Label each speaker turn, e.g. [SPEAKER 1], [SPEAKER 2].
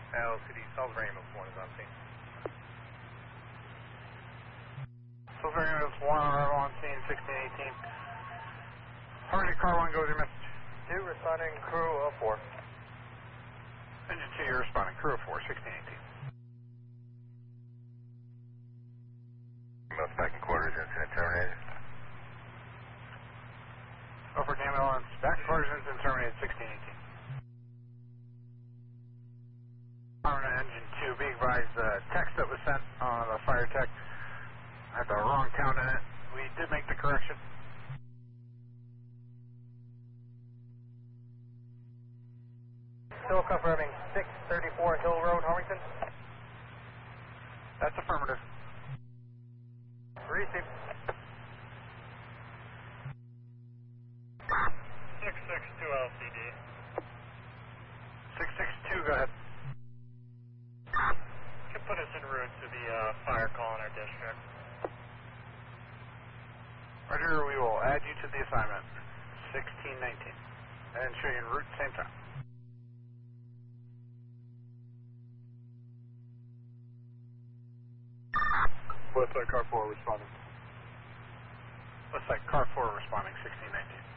[SPEAKER 1] LCD, Salisbury Ambulance 1 is on scene. Salisbury Ambulance 1 on scene, 1618. Target car 1, go with your message.
[SPEAKER 2] 2, responding crew of 4.
[SPEAKER 1] Engine 2, you're responding, crew of 4, 1618.
[SPEAKER 2] Most back in quarters, incident terminated.
[SPEAKER 1] Over ambulance, back quarters, incident terminated, 1618. Engine 2, be advised, the text that was sent on the fire tech had the wrong count in it. We did make the correction.
[SPEAKER 2] Still confirming 634 Hill Road, Harrington.
[SPEAKER 1] That's affirmative.
[SPEAKER 2] Receive.
[SPEAKER 3] 662 LCD.
[SPEAKER 1] 662, go ahead.
[SPEAKER 3] Can put us en route to the fire call in our district.
[SPEAKER 1] Roger, we will add you to the assignment. 1619. And show you en route same time.
[SPEAKER 2] Westside car 4 responding.
[SPEAKER 1] Looks like car 4 responding, 1619.